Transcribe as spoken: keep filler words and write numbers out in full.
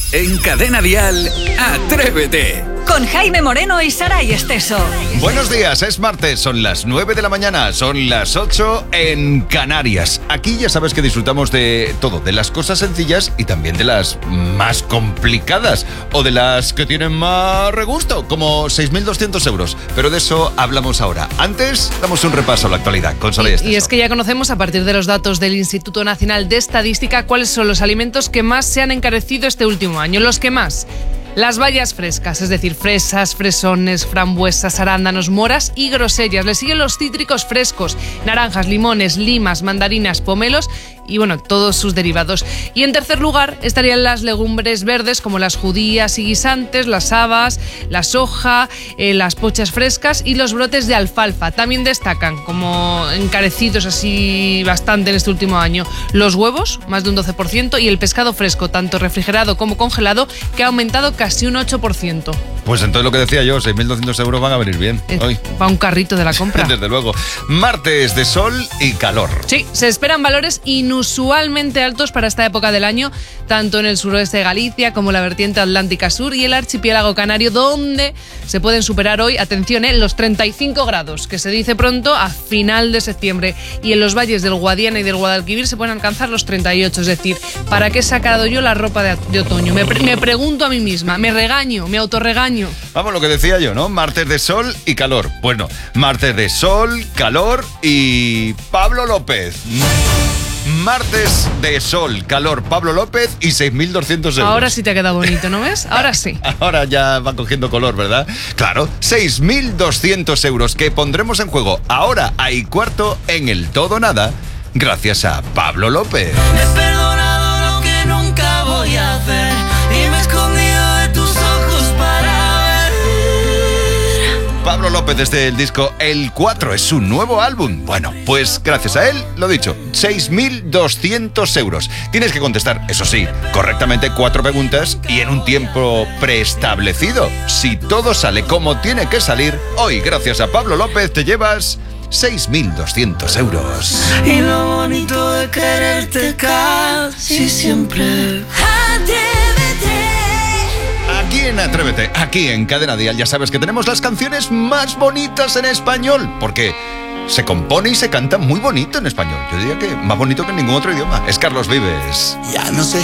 En Cadena Dial, Atrévete. Con Jaime Moreno y Saray Esteso. Buenos días, es martes, son las nueve de la mañana, son las ocho en Canarias. Aquí ya sabes que disfrutamos de todo, de las cosas sencillas y también de las más complicadas o de las que tienen más regusto, como seis mil doscientos euros. Pero de eso hablamos ahora. Antes, damos un repaso a la actualidad con Saray Esteso. Y es que ya conocemos a partir de los datos del Instituto Nacional de Estadística cuáles son los alimentos que más se han encarecido este último año. Los que más. Las bayas frescas, es decir, fresas, fresones, frambuesas, arándanos, moras y grosellas. Le siguen los cítricos frescos, naranjas, limones, limas, mandarinas, pomelos y, bueno, todos sus derivados. Y en tercer lugar estarían las legumbres verdes como las judías y guisantes, las habas, la soja, eh, las pochas frescas y los brotes de alfalfa. También destacan como encarecidos así bastante en este último año los huevos, más de un doce por ciento, y el pescado fresco, tanto refrigerado como congelado, que ha aumentado casi un ocho por ciento. Pues entonces lo que decía yo, seis mil doscientos euros van a venir bien eh, hoy. Va un carrito de la compra. Desde luego. Martes de sol y calor. Sí, se esperan valores inusualmente altos para esta época del año, tanto en el suroeste de Galicia como la vertiente atlántica sur y el archipiélago canario, donde se pueden superar hoy, atención, eh, los treinta y cinco grados, que se dice pronto a final de septiembre. Y en los valles del Guadiana y del Guadalquivir se pueden alcanzar los treinta y ocho, es decir, ¿para qué he sacado yo la ropa de, de otoño? Me, me pregunto a mí misma, me regaño, me autorregaño. Vamos, lo que decía yo, ¿no? Martes de sol y calor. Bueno, martes de sol, calor y Pablo López. Martes de sol, calor, Pablo López y seis mil doscientos euros. Ahora sí te ha quedado bonito, ¿no ves? Ahora sí. Ahora ya va cogiendo color, ¿verdad? Claro, seis mil doscientos euros que pondremos en juego ahora hay cuarto en el todo nada, gracias a Pablo López. He perdonado lo que nunca voy a hacer y me he escondido de tus ojos para ver. Pablo López desde el disco El cuatro es su nuevo álbum. Bueno, pues gracias a él, lo dicho, seis mil doscientos euros. Tienes que contestar, eso sí, correctamente cuatro preguntas y en un tiempo preestablecido. Si todo sale como tiene que salir, hoy gracias a Pablo López te llevas seis mil doscientos euros. Y lo bonito de quererte casi siempre. Aquí en Atrévete, aquí en Cadena Dial, ya sabes que tenemos las canciones más bonitas en español, porque se compone y se canta muy bonito en español. Yo diría que más bonito que en ningún otro idioma. Es Carlos Vives. Ya no sé